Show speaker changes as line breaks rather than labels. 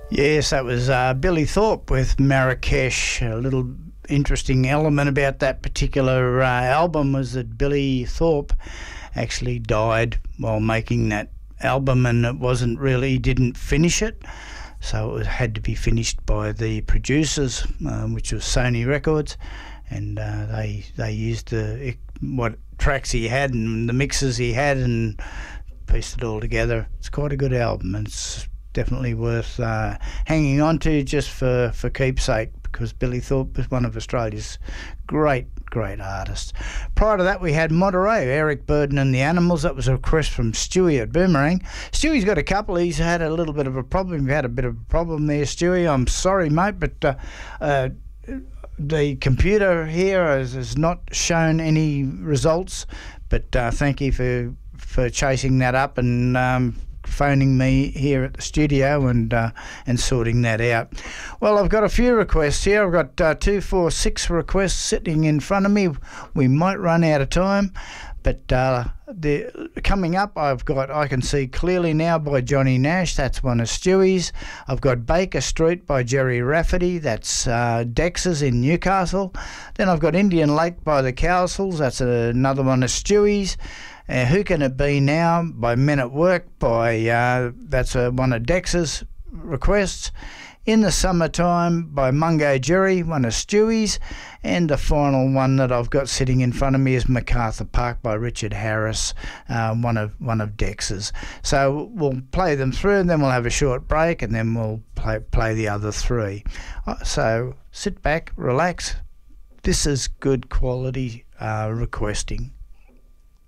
Yes, that was Billy Thorpe with Marrakesh. A little interesting element about that particular album was that Billy Thorpe actually died while making that album, and it wasn't really, he didn't finish it, so it had to be finished by the producers, which was Sony Records, and they used what tracks he had and the mixes he had and pieced it all together. It's quite a good album, and it's definitely worth hanging on to just for keepsake, because Billy Thorpe was one of Australia's great artists. Prior to that, we had Monterey, Eric Burden and the Animals. That was a request from Stewie at Boomerang. Stewie's got a couple. He's had a little bit of a problem. You've had a bit of a problem there, Stewie. I'm sorry, mate, but the computer here has not shown any results. But thank you for chasing that up and phoning me here at the studio and sorting that out. Well, I've got a few requests here. I've got 246 requests sitting in front of me. We might run out of time, but coming up, I Can See Clearly Now by Johnny Nash. That's one of Stewie's. I've got Baker Street by Jerry Rafferty. That's Dex's in Newcastle. Then I've got Indian Lake by the Cowsills. That's another one of Stewie's. Who Can It Be Now by Men at Work that's one of Dex's requests. In the Summertime by Mungo Jerry, one of Stewie's. And the final one that I've got sitting in front of me is MacArthur Park by Richard Harris, one of Dex's. So we'll play them through, and then we'll have a short break, and then we'll play the other three. So sit back, relax. This is good quality requesting.